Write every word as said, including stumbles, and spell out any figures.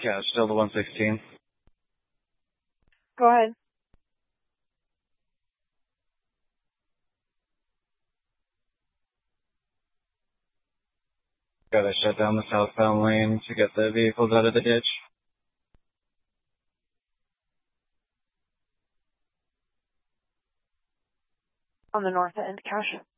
Yeah, still the one sixteen. Go ahead. Gotta shut down the southbound lane to get the vehicles out of the ditch. On the north end, Cash.